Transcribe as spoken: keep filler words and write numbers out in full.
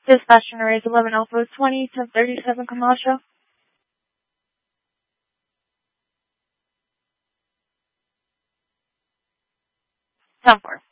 Dispatch Generators eleven Alpha twenty, ten thirty-seven Camacho. ten four.